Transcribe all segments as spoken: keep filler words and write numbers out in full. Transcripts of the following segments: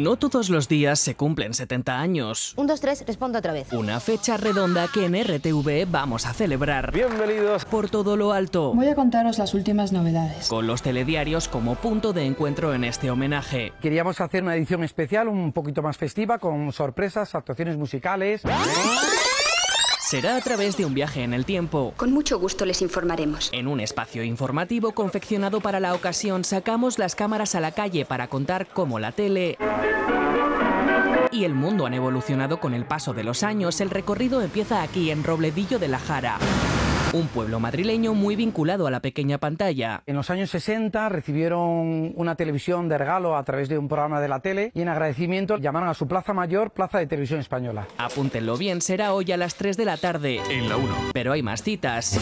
No todos los días se cumplen setenta años. Un, dos, tres, respondo otra vez. Una fecha redonda que en R T V vamos a celebrar. Bienvenidos Por todo lo alto. Voy a contaros las últimas novedades. Con los telediarios como punto de encuentro en este homenaje. Queríamos hacer una edición especial, un poquito más festiva, con sorpresas, actuaciones musicales. Será a través de un viaje en el tiempo. Con mucho gusto les informaremos. En un espacio informativo confeccionado para la ocasión, sacamos las cámaras a la calle para contar cómo la tele y el mundo han evolucionado con el paso de los años. El recorrido empieza aquí, en Robledillo de la Jara. Un pueblo madrileño muy vinculado a la pequeña pantalla. En los años sesenta recibieron una televisión de regalo a través de un programa de la tele y en agradecimiento llamaron a su plaza mayor Plaza de Televisión Española. Apúntenlo bien, será hoy a las tres de la tarde. en la uno. Pero hay más citas.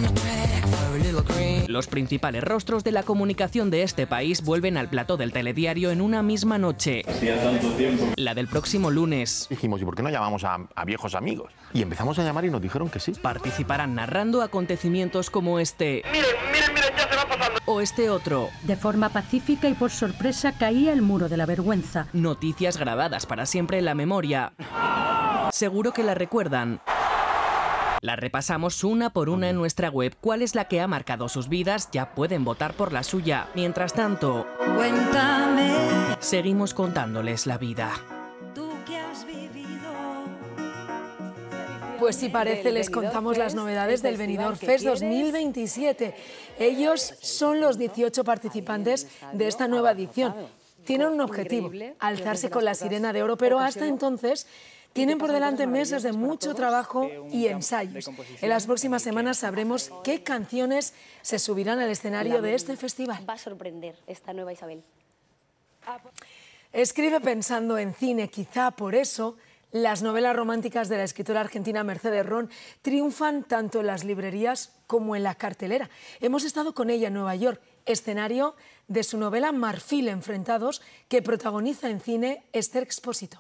Los principales rostros de la comunicación de este país vuelven al plató del telediario en una misma noche. Hacía tanto tiempo. La del próximo lunes. Dijimos, ¿y por qué no llamamos a, a viejos amigos? Y empezamos a llamar y nos dijeron que sí. Participarán narrando acontecimientos como este. Miren, miren, miren, ya se va pasando. O este otro. De forma pacífica y por sorpresa caía el muro de la vergüenza. Noticias grabadas para siempre en la memoria. Seguro que la recuerdan. La repasamos una por una en nuestra web. ¿Cuál es la que ha marcado sus vidas? Ya pueden votar por la suya. Mientras tanto, Cuéntame. Seguimos contándoles la vida. ¿Tú qué has vivido? Pues si parece, les contamos las novedades del Benidorm Fest dos mil veintisiete. Ellos son los dieciocho participantes de esta nueva edición. Tienen un objetivo, alzarse con la sirena de oro, pero hasta entonces tienen por delante meses de mucho trabajo y ensayos. En las próximas semanas sabremos qué canciones se subirán al escenario de este festival. Va a sorprender esta nueva Isabel. Escribe pensando en cine, quizá por eso las novelas románticas de la escritora argentina Mercedes Ron triunfan tanto en las librerías como en la cartelera. Hemos estado con ella en Nueva York, escenario de su novela Marfil Enfrentados, que protagoniza en cine Esther Expósito.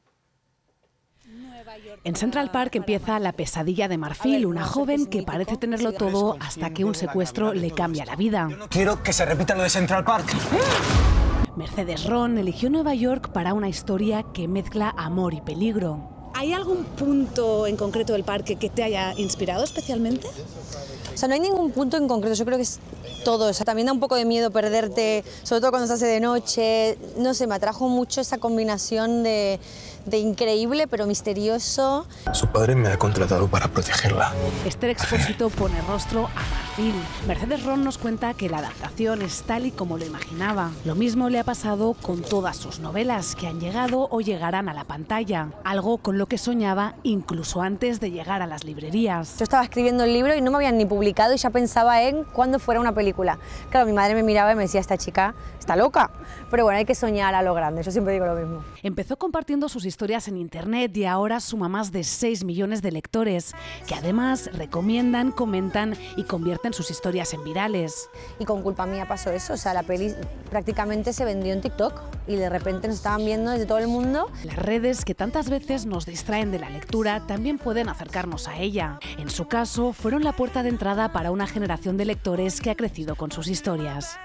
En Central Park empieza la pesadilla de Marfil, una joven que parece tenerlo todo hasta que un secuestro le cambia la vida. Yo no quiero que se repita lo de Central Park. Mercedes Ron eligió Nueva York para una historia que mezcla amor y peligro. ¿Hay algún punto en concreto del parque que te haya inspirado especialmente? O sea, no hay ningún punto en concreto, yo creo que es todo. O sea, también da un poco de miedo perderte, sobre todo cuando se hace de noche. No sé, me atrajo mucho esa combinación de, de increíble pero misterioso. Su padre me ha contratado para protegerla. Esther Expósito pone rostro a Marfil. Mercedes Ron nos cuenta que la adaptación es tal y como lo imaginaba. Lo mismo le ha pasado con todas sus novelas, que han llegado o llegarán a la pantalla. Algo con lo que soñaba incluso antes de llegar a las librerías. Yo estaba escribiendo el libro y no me habían ni publicado y ya pensaba en cuándo fuera una película. Claro, mi madre me miraba y me decía, esta chica está loca. Pero bueno, hay que soñar a lo grande, yo siempre digo lo mismo. Empezó compartiendo sus historias en internet y ahora suma más de seis millones de lectores, que además recomiendan, comentan y convierten sus historias en virales. Y con culpa mía pasó eso, o sea, la peli prácticamente se vendió en TikTok y de repente nos estaban viendo desde todo el mundo. Las redes, que tantas veces nos distraen de la lectura, también pueden acercarnos a ella. En su caso, fueron la puerta de entrada para una generación de lectores que ha crecido con sus historias.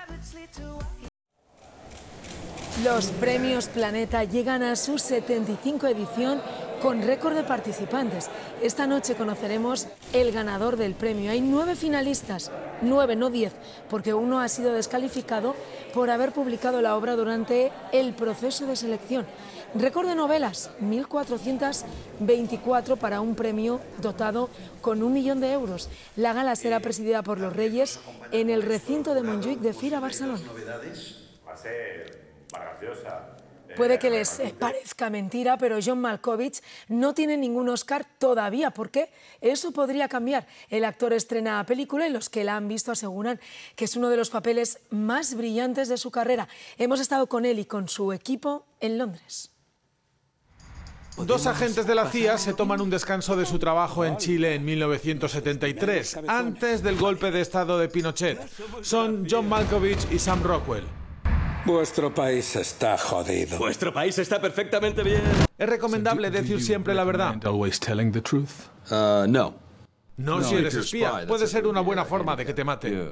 Los premios Planeta llegan a su setenta y cinco edición con récord de participantes. Esta noche conoceremos el ganador del premio. Hay nueve finalistas, nueve, no diez, porque uno ha sido descalificado por haber publicado la obra durante el proceso de selección. Récord de novelas, mil cuatrocientos veinticuatro para un premio dotado con un millón de euros. La gala será presidida por los Reyes en el recinto de Montjuïc de Fira, Barcelona. Va a ser graciosa. Puede que les parezca mentira, pero John Malkovich no tiene ningún Oscar todavía. ¿Por qué? Eso podría cambiar. El actor estrena película y los que la han visto aseguran que es uno de los papeles más brillantes de su carrera. Hemos estado con él y con su equipo en Londres. Dos agentes de la C I A se toman un descanso de su trabajo en Chile en mil novecientos setenta y tres, antes del golpe de estado de Pinochet. Son John Malkovich y Sam Rockwell. Vuestro país está jodido. Vuestro país está perfectamente bien. ¿Es recomendable decir siempre la verdad? Uh, no. No, no si eres espía. Puede ser una buena forma de que te maten.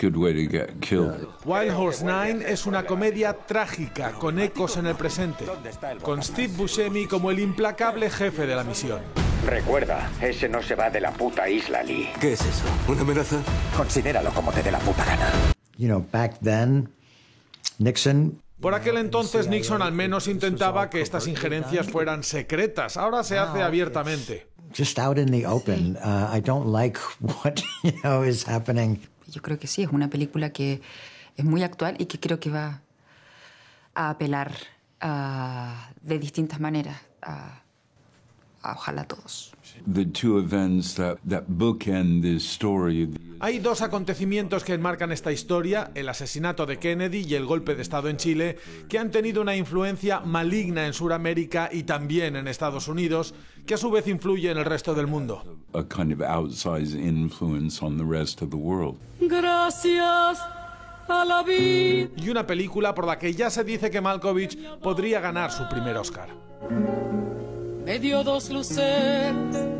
Wild Horse Nine es una comedia trágica con ecos en el presente, con Steve Buscemi como el implacable jefe de la misión. Recuerda, ese no se va de la puta isla, Lee. ¿Qué es eso? ¿Una amenaza? Considéralo como te dé la puta gana. You know, back then, Nixon... Por aquel entonces Nixon al menos intentaba que estas injerencias fueran secretas. Ahora se hace abiertamente. Just out in the open. Uh, I don't like what, you know, is happening. Yo creo que sí, es una película que es muy actual y que creo que va a apelar uh, de distintas maneras a, a ojalá todos. The two events that, that bookend this story. Hay dos acontecimientos que enmarcan esta historia, el asesinato de Kennedy y el golpe de Estado en Chile, que han tenido una influencia maligna en Sudamérica y también en Estados Unidos, que a su vez influye en el resto del mundo. A kind of outsized influence on the rest of the world. Gracias a la vida. Y una película por la que ya se dice que Malkovich podría ganar su primer Oscar. Me dio dos luces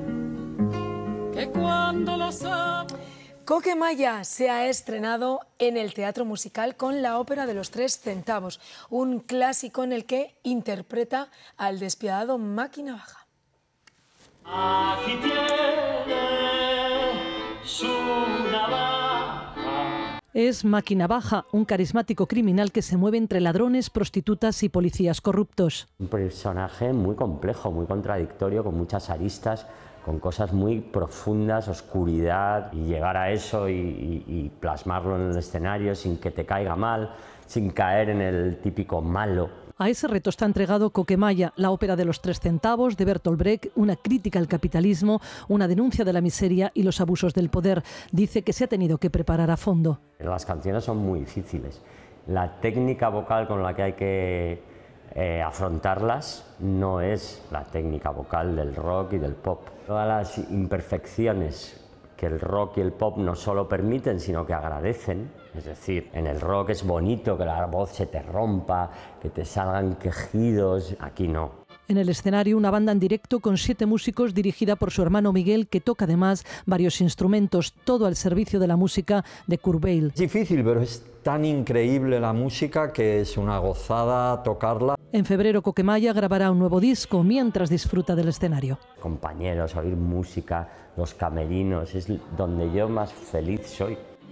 que cuando los amo. Coquemaya se ha estrenado en el teatro musical con la ópera de los tres centavos, un clásico en el que interpreta al despiadado Máquina Baja. Aquí tiene su navaja. Es Máquina Baja, un carismático criminal que se mueve entre ladrones, prostitutas y policías corruptos. Un personaje muy complejo, muy contradictorio, con muchas aristas, con cosas muy profundas, oscuridad, y llegar a eso y, y, y plasmarlo en el escenario sin que te caiga mal, sin caer en el típico malo. A ese reto está entregado Coquemaya, la ópera de los tres centavos de Bertolt Brecht, una crítica al capitalismo, una denuncia de la miseria y los abusos del poder. Dice que se ha tenido que preparar a fondo. Las canciones son muy difíciles. La técnica vocal con la que hay que eh, afrontarlas no es la técnica vocal del rock y del pop. Todas las imperfecciones que el rock y el pop no solo permiten, sino que agradecen. Es decir, en el rock es bonito que la voz se te rompa, que te salgan quejidos. Aquí no. En el escenario, una banda en directo con siete músicos dirigida por su hermano Miguel, que toca además varios instrumentos, todo al servicio de la música de Kurt Weill. Es difícil, pero es tan increíble la música que es una gozada tocarla. En febrero, Coquemaya grabará un nuevo disco mientras disfruta del escenario. Compañeros, oír música, los camerinos, es donde yo más feliz soy.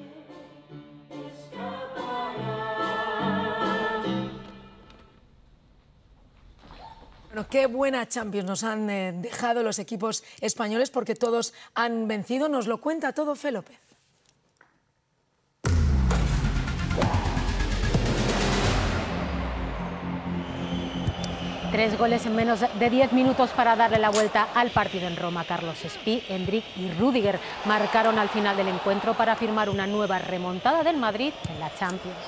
Bueno, qué buena Champions nos han eh, dejado los equipos españoles porque todos han vencido. Nos lo cuenta todo Fe López. Tres goles en menos de diez minutos para darle la vuelta al partido en Roma. Carlos Espí, Endrick y Rüdiger marcaron al final del encuentro para firmar una nueva remontada del Madrid en la Champions.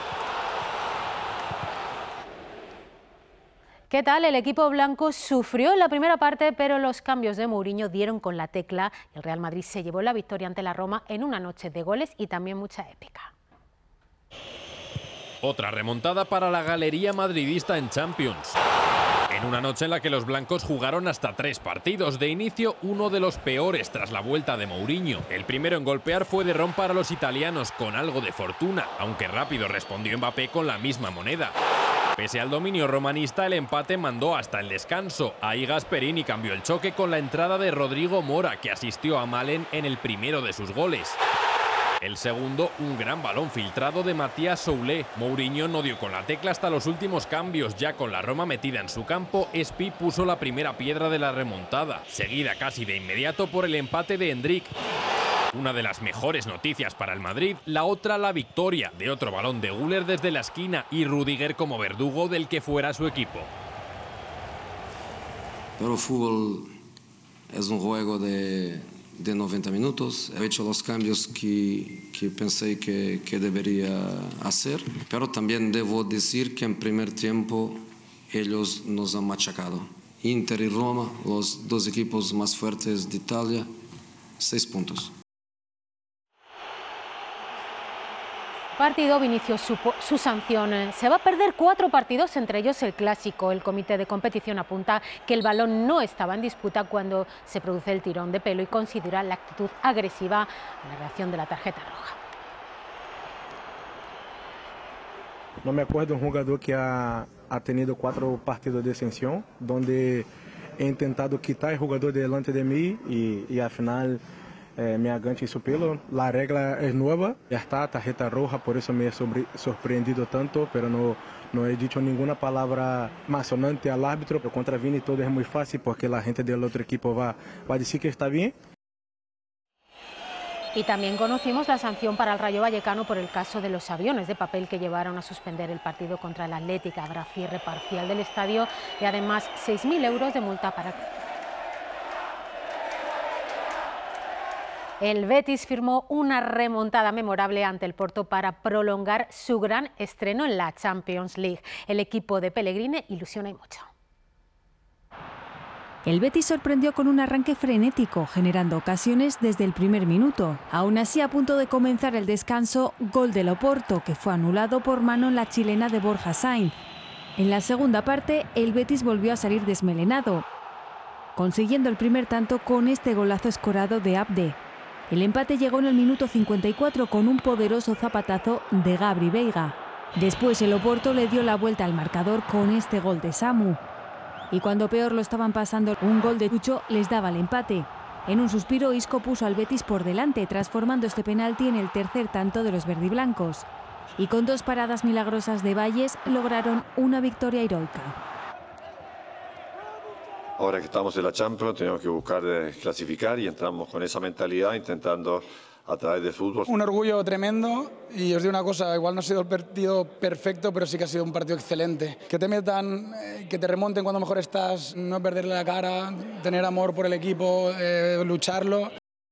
¿Qué tal? El equipo blanco sufrió en la primera parte, pero los cambios de Mourinho dieron con la tecla y el Real Madrid se llevó la victoria ante la Roma en una noche de goles y también mucha épica. Otra remontada para la galería madridista en Champions. En una noche en la que los blancos jugaron hasta tres partidos. De inicio, uno de los peores tras la vuelta de Mourinho. El primero en golpear fue de Ron para los italianos, con algo de fortuna, aunque rápido respondió Mbappé con la misma moneda. Pese al dominio romanista, el empate mandó hasta el descanso. Ahí Gasperini cambió el choque con la entrada de Rodrigo Mora, que asistió a Malen en el primero de sus goles. El segundo, un gran balón filtrado de Matías Soulé. Mourinho no dio con la tecla hasta los últimos cambios. Ya con la Roma metida en su campo, Espí puso la primera piedra de la remontada, seguida casi de inmediato por el empate de Endrick. Una de las mejores noticias para el Madrid, la otra la victoria de otro balón de Güler desde la esquina y Rüdiger como verdugo del que fuera su equipo. Pero el fútbol es un juego de, de noventa minutos. He hecho los cambios que, que pensé que, que debería hacer, pero también debo decir que en primer tiempo ellos nos han machacado. Inter y Roma, los dos equipos más fuertes de Italia, seis puntos. Partido Vinicius su, su sanción. Se va a perder cuatro partidos, entre ellos el clásico. El comité de competición apunta que el balón no estaba en disputa cuando se produce el tirón de pelo y considera la actitud agresiva a la reacción de la tarjeta roja. No me acuerdo de un jugador que ha, ha tenido cuatro partidos de sanción, donde he intentado quitar el jugador delante de mí y, y al final Eh, me aganché su pelo. La regla es nueva, ya está, tarjeta roja, por eso me he sorprendido tanto, pero no, no he dicho ninguna palabra más sonante al árbitro. Pero contra Vini todo es muy fácil porque la gente del otro equipo va, va a decir que está bien. Y también conocimos la sanción para el Rayo Vallecano por el caso de los aviones de papel que llevaron a suspender el partido contra el Atlético. Habrá cierre parcial del estadio y además seis mil euros de multa para... El Betis firmó una remontada memorable ante el Porto para prolongar su gran estreno en la Champions League. El equipo de Pellegrini ilusiona y mucho. El Betis sorprendió con un arranque frenético, generando ocasiones desde el primer minuto. Aún así, a punto de comenzar el descanso, gol del Oporto, que fue anulado por mano en la chilena de Borja Sainz. En la segunda parte, el Betis volvió a salir desmelenado, consiguiendo el primer tanto con este golazo escorado de Abde. El empate llegó en el minuto cincuenta y cuatro con un poderoso zapatazo de Gabri Veiga. Después el Oporto le dio la vuelta al marcador con este gol de Samu. Y cuando peor lo estaban pasando, un gol de Tucho les daba el empate. En un suspiro, Isco puso al Betis por delante, transformando este penalti en el tercer tanto de los verdiblancos. Y con dos paradas milagrosas de Valles lograron una victoria heroica. Ahora que estamos en la Champions tenemos que buscar eh, clasificar y entramos con esa mentalidad intentando a través del fútbol. Un orgullo tremendo y os digo una cosa, igual no ha sido el partido perfecto, pero sí que ha sido un partido excelente. Que te metan, eh, que te remonten cuando mejor estás, no perderle la cara, tener amor por el equipo, eh, lucharlo.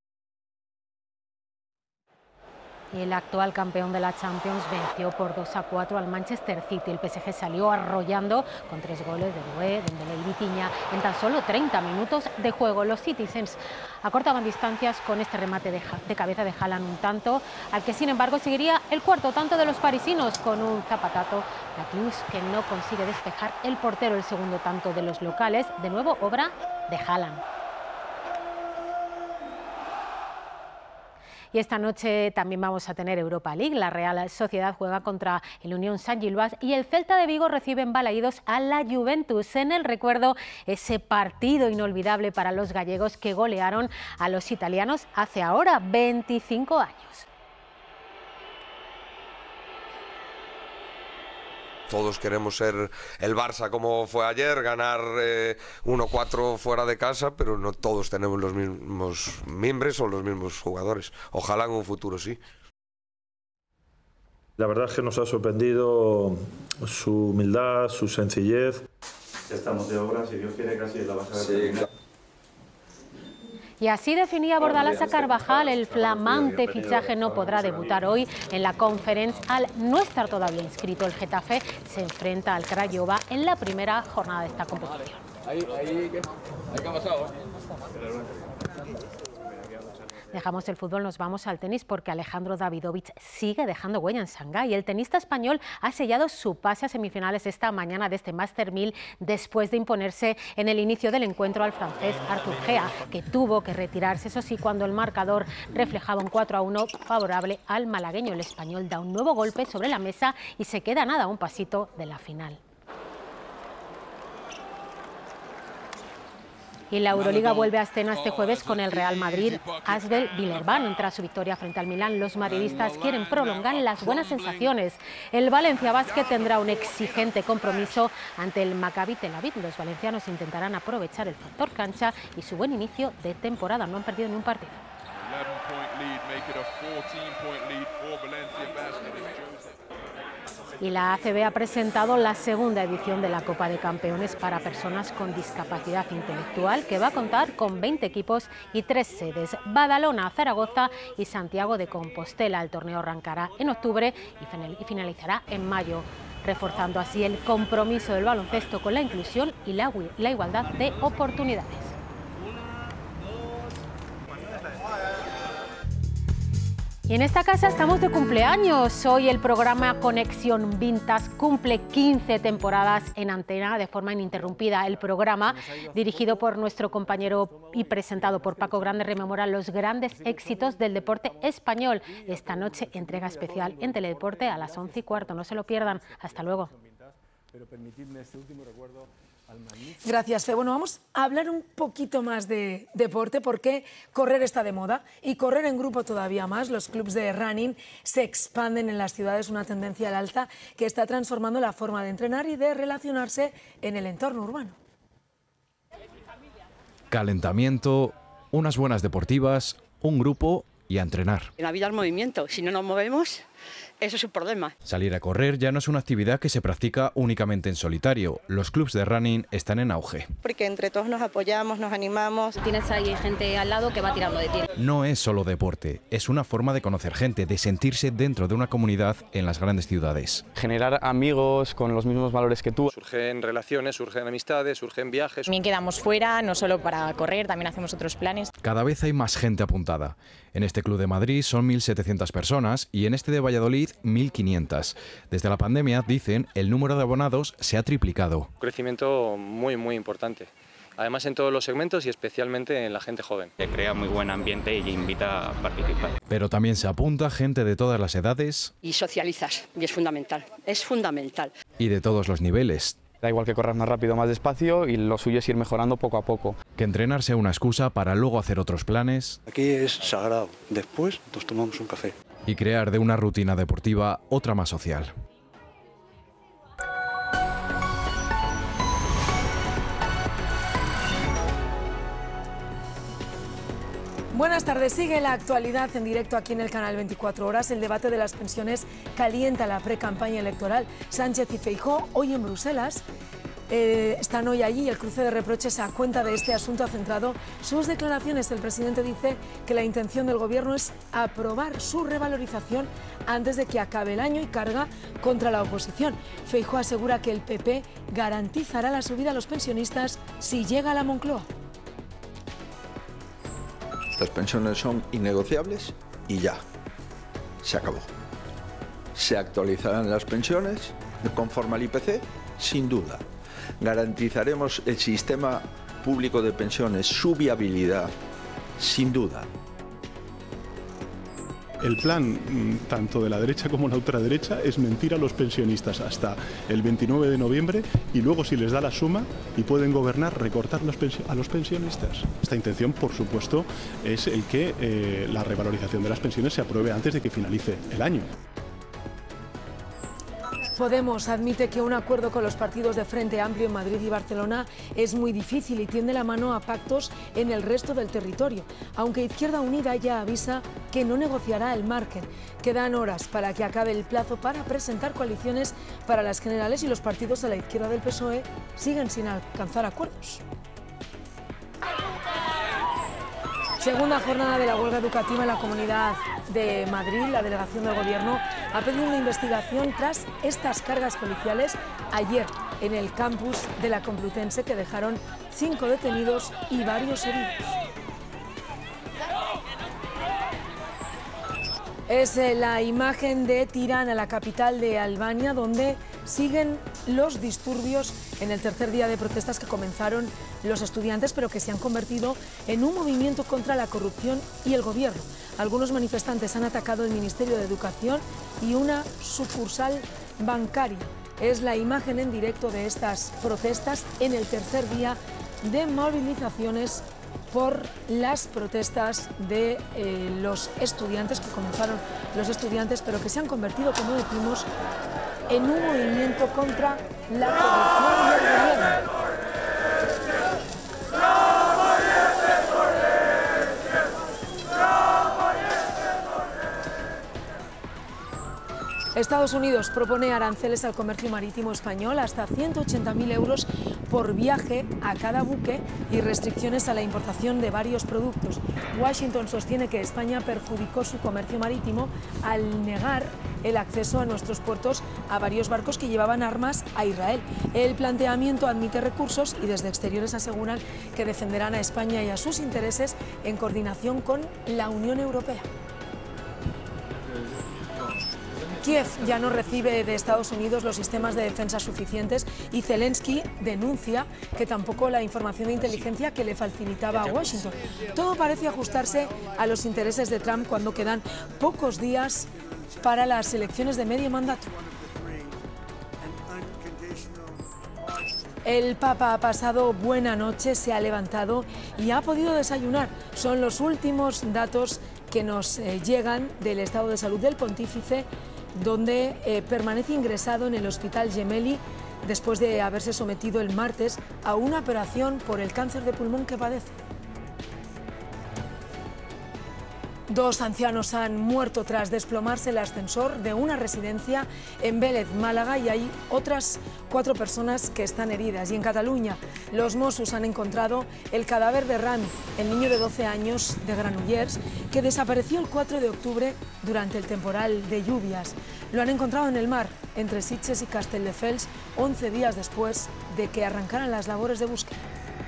Y el actual campeón de la Champions venció por dos a cuatro al Manchester City. El P S G salió arrollando con tres goles de Doué, Dembélé y Vitinha en tan solo treinta minutos de juego. Los Citizens acortaban distancias con este remate de, de cabeza de Haaland, un tanto al que sin embargo seguiría el cuarto tanto de los parisinos con un zapatazo de Cluj que no consigue despejar el portero. El segundo tanto de los locales, de nuevo obra de Haaland. Y esta noche también vamos a tener Europa League. La Real Sociedad juega contra el Unión Saint-Gilloise y el Celta de Vigo recibe en Balaídos a la Juventus. En el recuerdo, ese partido inolvidable para los gallegos que golearon a los italianos hace ahora veinticinco años. Todos queremos ser el Barça como fue ayer, ganar eh, uno cuatro fuera de casa, pero no todos tenemos los mismos miembros o los mismos jugadores. Ojalá en un futuro sí. La verdad es que nos ha sorprendido su humildad, su sencillez. Ya estamos de obra, si Dios quiere casi la vas a ver. Sí. Y así definía Bordalás a Carvajal. El flamante fichaje no podrá debutar hoy en la Conference al no estar todavía inscrito. El Getafe se enfrenta al Craiova en la primera jornada de esta competición. Ahí, ahí, ¿qué? Ahí qué ha pasado. Dejamos el fútbol, nos vamos al tenis porque Alejandro Davidovich sigue dejando huella en Shanghái. El tenista español ha sellado su pase a semifinales esta mañana de este Master mil después de imponerse en el inicio del encuentro al francés Arthur Gea, que tuvo que retirarse, eso sí, cuando el marcador reflejaba un cuatro a uno favorable al malagueño. El español da un nuevo golpe sobre la mesa y se queda nada, un pasito de la final. Y la Euroliga vuelve a escena este jueves con el Real Madrid Asbel Villeurbanne. Tras su victoria frente al Milán, los madridistas quieren prolongar las buenas sensaciones. El Valencia Basket tendrá un exigente compromiso ante el Maccabi Tel Aviv. Los valencianos intentarán aprovechar el factor cancha y su buen inicio de temporada. No han perdido ni un partido. Y la A C B ha presentado la segunda edición de la Copa de Campeones para personas con discapacidad intelectual, que va a contar con veinte equipos y tres sedes: Badalona, Zaragoza y Santiago de Compostela. El torneo arrancará en octubre y finalizará en mayo, reforzando así el compromiso del baloncesto con la inclusión y la, la igualdad de oportunidades. Y en esta casa estamos de cumpleaños. Hoy el programa Conexión Vintage cumple quince temporadas en antena de forma ininterrumpida. El programa, dirigido por nuestro compañero y presentado por Paco Grande, rememora los grandes éxitos del deporte español. Esta noche, entrega especial en Teledeporte a las once y cuarto. No se lo pierdan. Hasta luego. Pero permitidme este último recuerdo al magnífico... Gracias, Fe. Bueno, vamos a hablar un poquito más de deporte, porque correr está de moda y correr en grupo todavía más. Los clubs de running se expanden en las ciudades, una tendencia al alza que está transformando la forma de entrenar y de relacionarse en el entorno urbano. Calentamiento, unas buenas deportivas, un grupo y a entrenar. En la vida el movimiento, si no nos movemos, eso es un problema. Salir a correr ya no es una actividad que se practica únicamente en solitario. Los clubs de running están en auge. Porque entre todos nos apoyamos, nos animamos. Tienes ahí gente al lado que va tirando de ti. No es solo deporte, es una forma de conocer gente, de sentirse dentro de una comunidad en las grandes ciudades. Generar amigos con los mismos valores que tú. Surgen relaciones, surgen amistades, surgen viajes. También quedamos fuera, no solo para correr, también hacemos otros planes. Cada vez hay más gente apuntada. En este club de Madrid son mil setecientas personas y en este de Valladolid mil quinientas. Desde la pandemia, dicen, el número de abonados se ha triplicado. Un crecimiento muy, muy importante. Además en todos los segmentos y especialmente en la gente joven. Se crea muy buen ambiente y invita a participar. Pero también se apunta gente de todas las edades. Y socializas, y es fundamental, es fundamental. Y de todos los niveles. Da igual que corras más rápido o más despacio y lo suyo es ir mejorando poco a poco. Que entrenarse sea una excusa para luego hacer otros planes. Aquí es sagrado. Después nos tomamos un café. Y crear de una rutina deportiva otra más social. Buenas tardes. Sigue la actualidad en directo aquí en el canal veinticuatro horas. El debate de las pensiones calienta la pre-campaña electoral. Sánchez y Feijóo, hoy en Bruselas, eh, están hoy allí. El cruce de reproches a cuenta de este asunto ha centrado sus declaraciones. El presidente dice que la intención del gobierno es aprobar su revalorización antes de que acabe el año y carga contra la oposición. Feijóo asegura que el P P garantizará la subida a los pensionistas si llega a la Moncloa. Las pensiones son innegociables y ya, se acabó. Se actualizarán las pensiones conforme al I P C, sin duda. Garantizaremos el sistema público de pensiones, su viabilidad, sin duda. El plan, tanto de la derecha como la ultraderecha, es mentir a los pensionistas hasta el veintinueve de noviembre y luego, si les da la suma y pueden gobernar, recortar los a los pensionistas. Esta intención, por supuesto, es el que eh, la revalorización de las pensiones se apruebe antes de que finalice el año. Podemos admite que un acuerdo con los partidos de Frente Amplio en Madrid y Barcelona es muy difícil y tiende la mano a pactos en el resto del territorio, aunque Izquierda Unida ya avisa que no negociará el margen. Quedan horas para que acabe el plazo para presentar coaliciones para las generales y los partidos de la izquierda del P S O E siguen sin alcanzar acuerdos. Segunda jornada de la huelga educativa en la Comunidad de Madrid. La delegación del Gobierno ha pedido una investigación tras estas cargas policiales ayer en el campus de la Complutense, que dejaron cinco detenidos y varios heridos. Es la imagen de Tirana, la capital de Albania, donde siguen los disturbios en el tercer día de protestas que comenzaron los estudiantes, pero que se han convertido en un movimiento contra la corrupción y el gobierno. Algunos manifestantes han atacado el Ministerio de Educación y una sucursal bancaria. Es la imagen en directo de estas protestas en el tercer día de movilizaciones por las protestas de eh, los estudiantes, que comenzaron los estudiantes, pero que se han convertido, como decimos, en un movimiento contra la corrupción y el gobierno. Estados Unidos propone aranceles al comercio marítimo español hasta ciento ochenta mil euros por viaje a cada buque y restricciones a la importación de varios productos. Washington sostiene que España perjudicó su comercio marítimo al negar el acceso a nuestros puertos a varios barcos que llevaban armas a Israel. El planteamiento admite recursos y desde exteriores aseguran que defenderán a España y a sus intereses en coordinación con la Unión Europea. Kiev ya no recibe de Estados Unidos los sistemas de defensa suficientes y Zelensky denuncia que tampoco la información de inteligencia que le facilitaba a Washington. Todo parece ajustarse a los intereses de Trump cuando quedan pocos días para las elecciones de medio mandato. El Papa ha pasado buena noche, se ha levantado y ha podido desayunar. Son los últimos datos que nos eh, llegan del estado de salud del pontífice, donde eh, permanece ingresado en el Hospital Gemelli después de haberse sometido el martes a una operación por el cáncer de pulmón que padece. Dos ancianos han muerto tras desplomarse el ascensor de una residencia en Vélez, Málaga, y hay otras cuatro personas que están heridas. Y en Cataluña, los Mossos han encontrado el cadáver de Rami, el niño de doce años de Granollers, que desapareció el cuatro de octubre durante el temporal de lluvias. Lo han encontrado en el mar, entre Sitges y Castelldefels, once días después de que arrancaran las labores de búsqueda.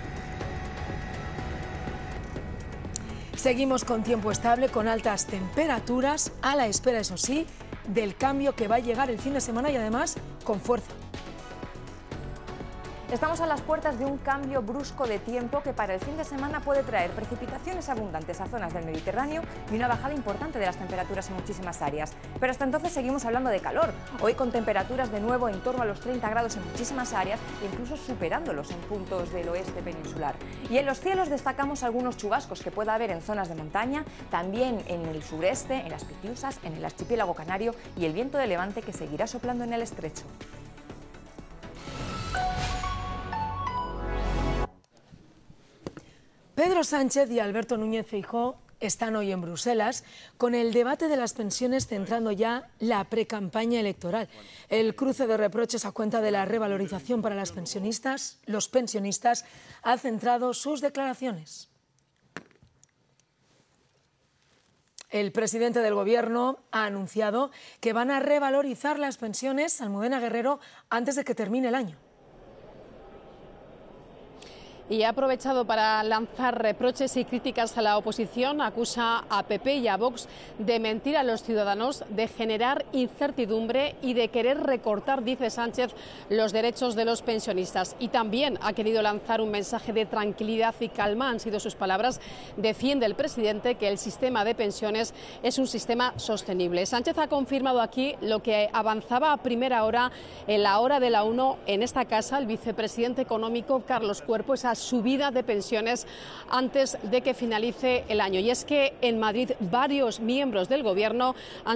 Seguimos con tiempo estable, con altas temperaturas, a la espera, eso sí, del cambio que va a llegar el fin de semana y además con fuerza. Estamos a las puertas de un cambio brusco de tiempo que para el fin de semana puede traer precipitaciones abundantes a zonas del Mediterráneo y una bajada importante de las temperaturas en muchísimas áreas. Pero hasta entonces seguimos hablando de calor, hoy con temperaturas de nuevo en torno a los treinta grados en muchísimas áreas e incluso superándolos en puntos del oeste peninsular. Y en los cielos destacamos algunos chubascos que pueda haber en zonas de montaña, también en el sureste, en las Pitiusas, en el archipiélago canario y el viento de levante que seguirá soplando en el estrecho. Pedro Sánchez y Alberto Núñez Feijóo están hoy en Bruselas con el debate de las pensiones centrando ya la precampaña electoral. El cruce de reproches a cuenta de la revalorización para las pensionistas, los pensionistas, ha centrado sus declaraciones. El presidente del Gobierno ha anunciado que van a revalorizar las pensiones, Almudena Guerrero, antes de que termine el año. Y ha aprovechado para lanzar reproches y críticas a la oposición. Acusa a P P y a Vox de mentir a los ciudadanos, de generar incertidumbre y de querer recortar, dice Sánchez, los derechos de los pensionistas. Y también ha querido lanzar un mensaje de tranquilidad y calma, han sido sus palabras. Defiende el presidente que el sistema de pensiones es un sistema sostenible. Sánchez ha confirmado aquí lo que avanzaba a primera hora en la hora de la uno en esta casa el vicepresidente económico Carlos Cuerpo, esa subida de pensiones antes de que finalice el año. Y es que en Madrid varios miembros del Gobierno han